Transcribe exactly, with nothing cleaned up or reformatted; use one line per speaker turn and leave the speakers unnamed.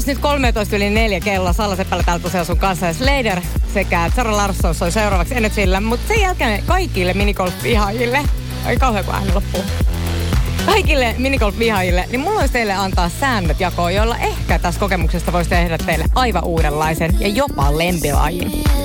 tossa nyt kolmetoista yli neljä kello. Salla Seppälä täällä tosiaan sun kanssa. Ja Slater sekä Zara Larsson soi seuraavaksi Energyllä. Mutta sen jälkeen kaikille minigolf-vihaajille. Ai kauhean kun ääni loppuu. Kaikille minigolf-vihaajille, niin mulla olisi teille antaa säännöt jakoon, joilla ehkä tässä kokemuksesta voisi tehdä teille aivan uudenlaisen ja jopa lempilajin.